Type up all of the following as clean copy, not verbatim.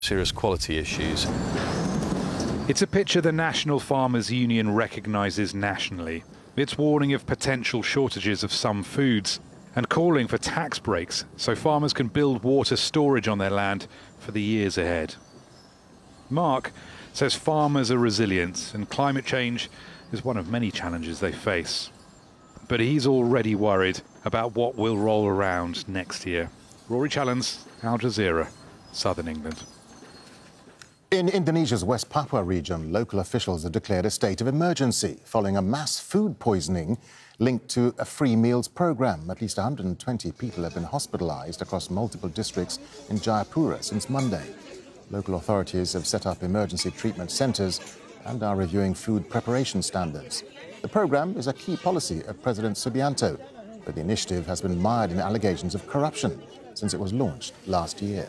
serious quality issues. It's a picture the National Farmers Union recognises nationally. It's warning of potential shortages of some foods and calling for tax breaks so farmers can build water storage on their land for the years ahead. Mark says farmers are resilient and climate change is one of many challenges they face. But he's already worried about what will roll around next year. Rory Challens, Al Jazeera, Southern England. In Indonesia's West Papua region, local officials have declared a state of emergency following a mass food poisoning linked to a free meals programme. At least 120 people have been hospitalised across multiple districts in Jayapura since Monday. Local authorities have set up emergency treatment centres and are reviewing food preparation standards. The programme is a key policy of President Subianto, but the initiative has been mired in allegations of corruption since it was launched last year.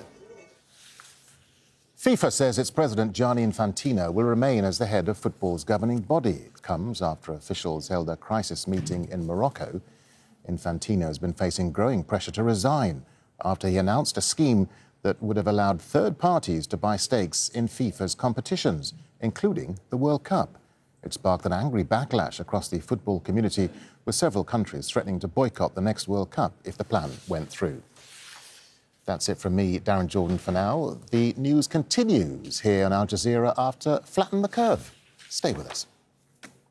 FIFA says its president, Gianni Infantino, will remain as the head of football's governing body. It comes after officials held a crisis meeting in Morocco. Infantino has been facing growing pressure to resign after he announced a scheme that would have allowed third parties to buy stakes in FIFA's competitions, including the World Cup. It sparked an angry backlash across the football community, with several countries threatening to boycott the next World Cup if the plan went through. That's it from me, Darren Jordan, for now. The news continues here on Al Jazeera after Flatten the Curve. Stay with us.